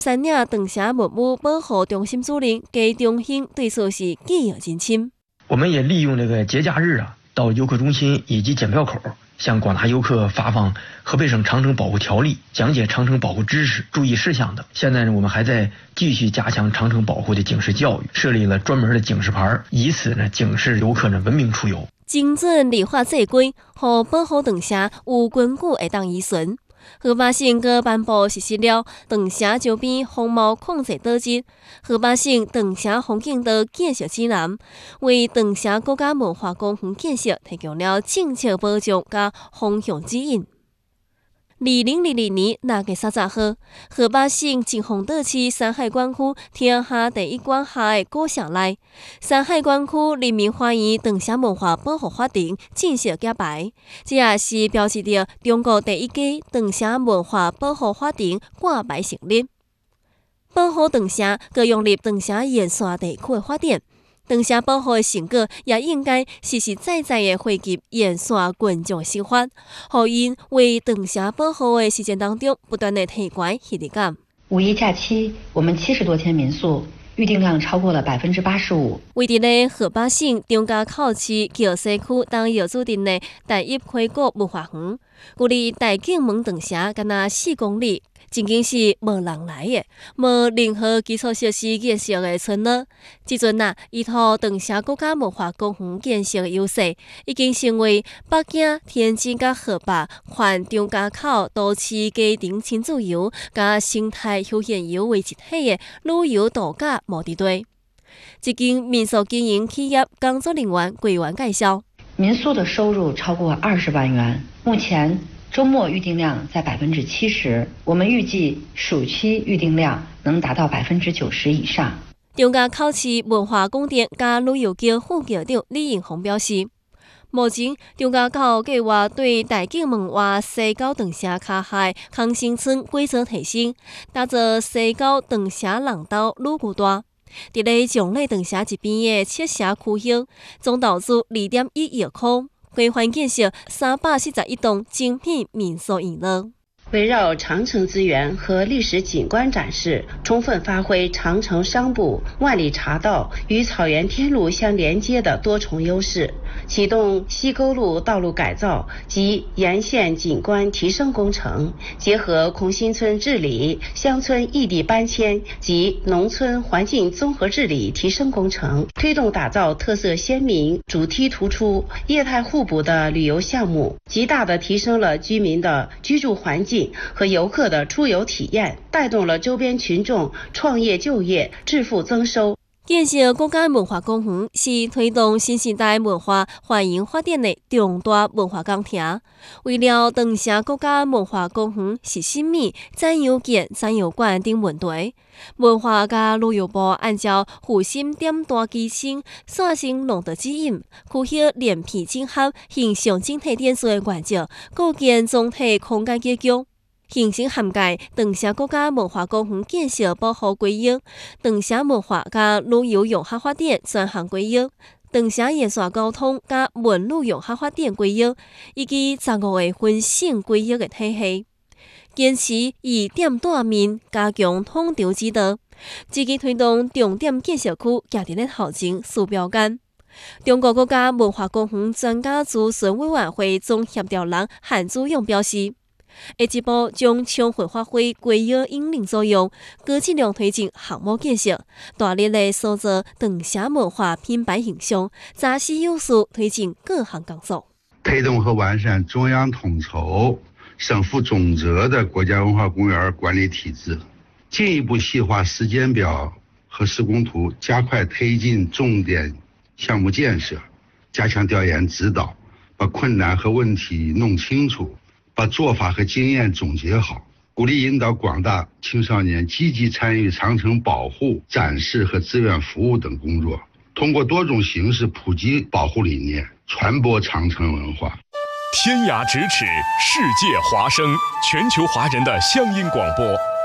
三岭长峡文物保护中心主任给中心对此是记忆认亲。 我们也利用这个节假日到游客中心以及检票口，向广大游客发放河北省长城保护条例，讲解长城保护知识、注意事项等。现在呢，我们还在继续加强长城保护的警示教育，设立了专门的警示牌，以此呢警示游客呢文明出游。 精准立法制规，和保护长峡有根据会当依循。河北省阁颁布实施了长峡周边风貌控制导致、河北省长峡风景岛建设指南，为长峡国家文化公园建设提供了政策保障和方向指引。2022年6月30号，河北省金峰岛市山海关区天下第一管辖的古城内，山海关区人民花园长峡文化保护法庭正式揭牌，这也是标志着中国第一届长峡文化保护法庭挂牌成立。保护长峡，佮用入长峡沿线地区的发展。长峡保护的成果也应该实实在在的惠及沿线群众生活，互因为长峡保护的实践当中不断的提高喜悦感。 五一假期，我们70多间民宿预订量超过了85%。 位伫咧河北省张家口市桥西区东药注定的第一开国文化园，距离大景门长峡敢若4公里。真经是无人来的，无任何基础设施建设的村落。即阵依托长峡国家文化公园建设的优势，已经成为北京、天津甲河北环张家口都市家庭亲子游甲生态休闲游为一体的旅游度假目的地。一间民宿经营企业工作人员桂元介绍， 民宿的收入超过20万元，目前周末预订量在70%，我们预计暑期预订量能达到90%以上。 张家口市文化宫殿甲旅游局副局长李英宏表示，目前张家口计划对大景门外西高长峡脚下康兴村规则提升，打造西高长峡廊道旅游带。伫咧将内长峡一边的侧峡区域，总投资2.1亿块。规划建设341栋精品民宿娱乐。 围绕长城资源和历史景观展示，充分发挥长城商埠、万里茶道与草原天路相连接的多重优势，启动西沟路道路改造及沿线景观提升工程，结合孔新村治理、乡村异地搬迁及农村环境综合治理提升工程，推动打造特色鲜明、主题突出、业态互补的旅游项目，极大地提升了居民的居住环境和游客的出游体验，带动了周边群众创业就业、致富增收。 建设国家文化公园是推动新时代文化欢迎发展的重大文化工程。为了长峡国家文化公园是什么展游件、展游馆等问题，文化甲旅游部按照复兴点大基层线性弄的指引，区域连皮整合、形象整体点数的原则，构建总体空间结构。形成涵盖长峡国家文化公园建设保护规划、长峡文化甲旅游融合发展专项规划、长峡沿线交通甲文旅融合发展规划，以及15个分省规划的体系。坚持以点带面，加强统筹指导，积极推动重点建设区行伫咧头前树标杆。中国国家文化公园专家咨询委员会总协调人韩祖勇表示，下一步将充分发挥规划引领作用，高质量推进项目建设，大力地塑造长峡文化品牌形象，扎实有素推进各项工作， 推动和完善中央统筹、省府总责的国家文化公园管理体制，进一步细化时间表和施工图，加快推进重点项目建设，加强调研指导，把困难和问题弄清楚，把做法和经验总结好，鼓励引导广大青少年积极参与长城保护、展示和志愿服务等工作，通过多种形式普及保护理念，传播长城文化。 天涯咫尺，世界华声，全球华人的乡音广播